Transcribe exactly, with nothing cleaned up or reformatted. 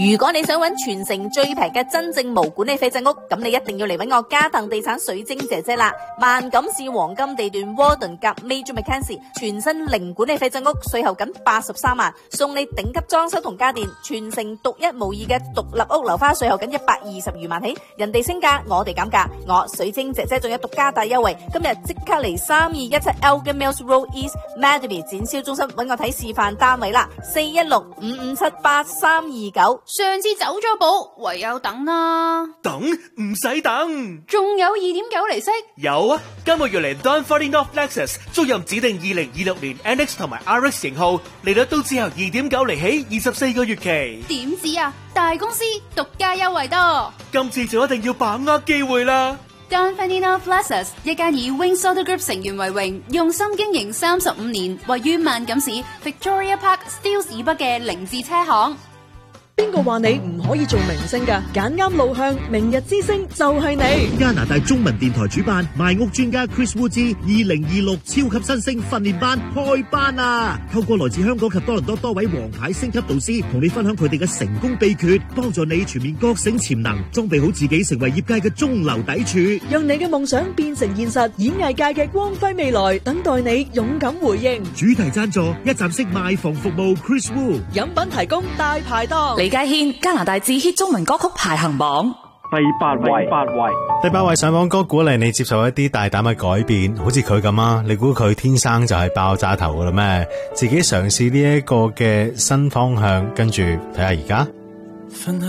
如果你想揾全城最平嘅真正無管理費鎮屋，咁你一定要嚟揾我嘉騰地產水晶姐姐啦。萬錦市黃金地段 Warden 夾 Major Mackenzie 全新零管理費鎮屋，稅後僅八十三萬，送你頂級裝修同家電，全城獨一無二嘅獨立屋樓花，稅後僅一百二十餘萬起。人哋升價，我哋減價，我水晶姐姐仲有獨家大優惠，今日即刻嚟三二一七 Elgin Mills Road East Madeley 展銷中心揾我睇示範單位啦，四一六五五七八三二九。 上次走咗寶，唯有等啦。 等唔使等， 仲有二點九厘息。 有啊，今個月嚟 Don Forty North Lexus租任指定二零二六年 N X 同埋 R X 型號，利率都只有二點九厘起，二十四個月期。 點止啊？大公司獨家優惠多， 今次就一定要把握機會啦。 Don Forty North Lexus 一間以 Wings Auto Group 成員為榮，用心經營三十五年，位於萬錦市 Victoria Park Steeles 以北嘅凌志車行。 邊個話你唔可以做明星㗎？揀啱路向，明日之星就係你。 加拿大中文電台主辦賣屋專家 Chris Wu 之二零二六超級新星訓練班開班啊！透過來自香港及多倫多多位王牌星級導師，同你分享佢哋嘅成功秘訣，幫助你全面覺醒潛能，裝備好自己，成為業界嘅中流砥柱， 讓你嘅夢想變成現實。演藝界嘅光輝未來，等待你勇敢回應。 主題贊助一站式賣房服務 Chris Wu， 飲品提供大排檔。 李家軒加拿大至 hit 中文歌曲排行榜第八位，八位， 第八位上榜歌鼓勵你接受一啲大膽嘅改變，好似佢咁啊！你估佢天生就係爆炸頭噶啦咩？自己嘗試呢一個嘅新方向，跟住睇下而家。